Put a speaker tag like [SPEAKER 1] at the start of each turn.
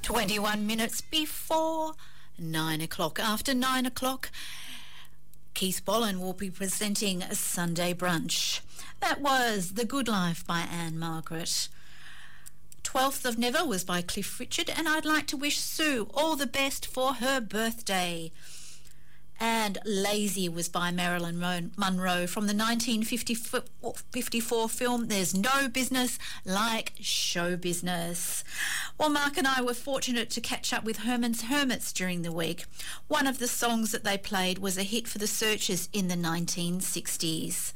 [SPEAKER 1] 21 minutes before 9 o'clock. After 9 o'clock, Keith Bolin will be presenting a Sunday brunch. That was The Good Life by Anne Margaret. 12th of Never was by Cliff Richard, and I'd like to wish Sue all the best for her birthday. And Lazy was by Marilyn Monroe from the 1954 film There's No Business Like Show Business. Well, Mark and I were fortunate to catch up with Herman's Hermits during the week. One of the songs that they played was a hit for the Searchers in the 1960s.